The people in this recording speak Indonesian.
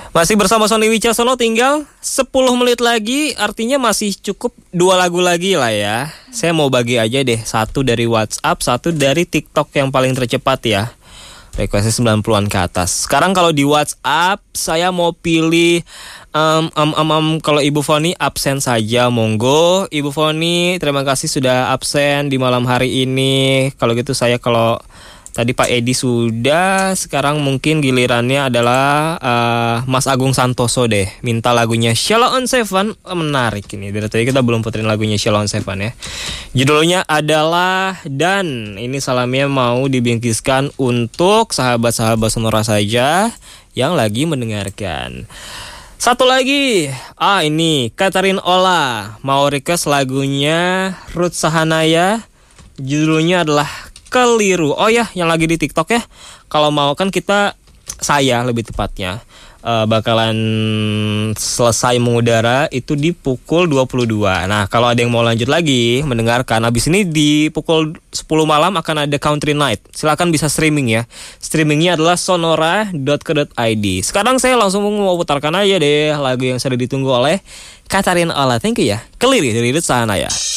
Masih bersama Sony Wicaksono, tinggal 10 menit lagi, artinya masih cukup 2 lagu lagi lah ya. Saya mau bagi aja deh, satu dari WhatsApp, satu dari TikTok yang paling tercepat ya. Requestnya 90-an ke atas. Sekarang kalau di WhatsApp, saya mau pilih kalau Ibu Foni absen saja, monggo. Ibu Foni, terima kasih sudah absen di malam hari ini. Kalau gitu kalau tadi Pak Edi sudah, sekarang mungkin gilirannya adalah Mas Agung Santoso deh. Minta lagunya Sheila on Seven. Menarik ini, dari tadi kita belum puterin lagunya Sheila on Seven ya. Judulnya adalah Dan. Ini salamnya mau dibingkiskan untuk sahabat-sahabat Sonora saja yang lagi mendengarkan. Satu lagi, ini Catherine Ola mau request lagunya Ruth Sahanaya. Judulnya adalah Keliru. Oh ya, yang lagi di TikTok ya. Kalau mau kan saya lebih tepatnya bakalan selesai mengudara itu di pukul 22. Nah, kalau ada yang mau lanjut lagi mendengarkan, habis ini di pukul 10 malam akan ada Country Night. Silakan bisa streaming ya. Streamingnya adalah sonora.co.id. Sekarang saya langsung mau putarkan aja deh lagu yang sudah ditunggu oleh Catherine Ola. Thank you ya. Keliru dari Ruth Sahanaya.